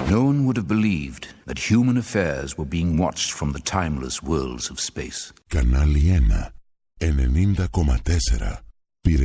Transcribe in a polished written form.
No one would have believed that human affairs were being watched from the timeless worlds of space. Κανάλι 1, 90,4.